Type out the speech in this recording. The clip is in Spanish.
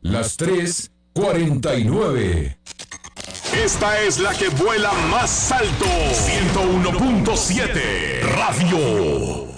Las 3:49. Esta es la que vuela más alto. 101.7 Radio.